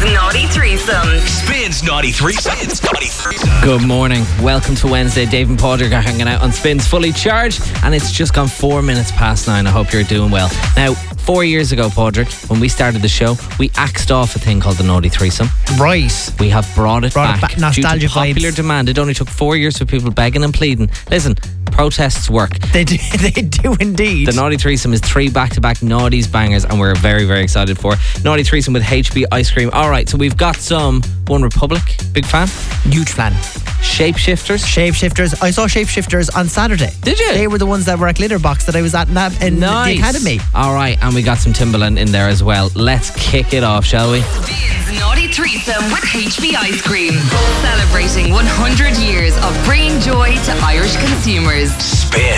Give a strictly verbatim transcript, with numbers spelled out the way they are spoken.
Naughty Threesome. Spins Naughty Threesome. Spins Naughty Threesome. Good morning. Welcome to Wednesday. Dave and Padraig are hanging out on Spins Fully Charged, and it's just gone four minutes past nine. I hope you're doing well. Now, four years ago, Padraig, when we started the show, we axed off a thing called the Naughty Threesome. Right. We have brought it Brought it back. back. Nostalgia due to popular vibes. demand. It only took four years for people begging and pleading. Listen, protests work. They do, they do indeed. The Naughty Threesome is three back-to-back Naughties bangers, and we're very, very excited for it. Naughty Threesome with H B Ice Cream. All right, so we've got some One Republic. Big fan? Huge fan. Shapeshifters. Shapeshifters. I saw Shapeshifters on Saturday. Did you? They were the ones that were at Glitterbox that I was at in, that, in Nice. the Academy. All right, and we got some Timbaland in there as well. Let's kick it off, shall we? Spins Naughty Threesome with H B Ice Cream. Celebrating one hundred years of bringing joy to Irish consumers. Spin.